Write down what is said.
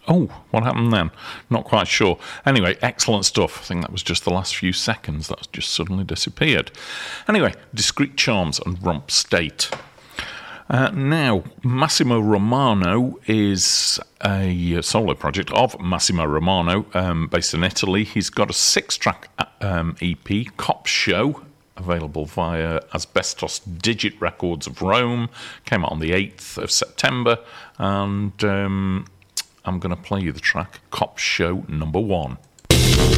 Oh, what happened then? Not quite sure. Anyway, excellent stuff. I think that was just the last few seconds. That's just suddenly disappeared. Anyway, Discreet Charms and Romp State. Now, Massimo Romano is a solo project of Massimo Romano, based in Italy. He's got a 6-track EP, Cop Show, available via Asbestos Digit Records of Rome. Came out on the 8th of September, and I'm going to play you the track Cop Show number 1.